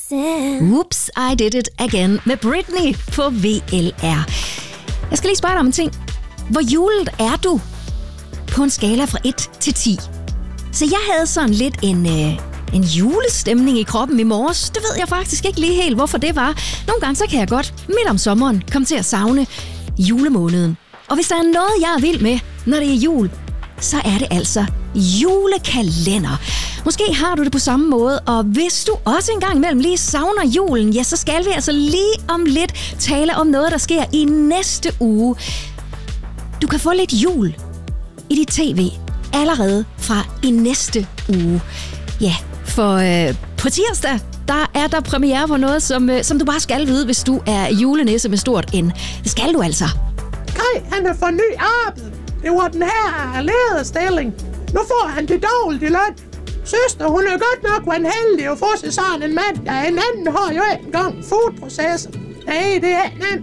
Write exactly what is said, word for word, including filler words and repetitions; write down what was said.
Oops, I did it again med Britney på V L R. Jeg skal lige spørge dig om en ting. Hvor julet er du på en skala fra et til ti? Så jeg havde sådan lidt en, øh, en julestemning i kroppen i morges. Det ved jeg faktisk ikke lige helt, hvorfor det var. Nogle gange så kan jeg godt midt om sommeren komme til at savne julemåneden. Og hvis der er noget, jeg er vild med, når det er jul, så er det altså julekalender. Måske har du det på samme måde, og hvis du også engang imellem lige savner julen, ja, så skal vi altså lige om lidt tale om noget, der sker i næste uge. Du kan få lidt jul i dit tv allerede fra i næste uge. Ja, for øh, på tirsdag, der er der premiere på noget, som, øh, som du bare skal vide, hvis du er julenisse med stort N. Det skal du altså. Kaj, han har fået ny arbejde. Det var den her lederstilling. Nu får han det dårligt i løn. Søster, hun er godt nok været heldig at få sig sådan en mand. Ja, en anden har jo ikke engang foodprocessor. Nej, det er en anden.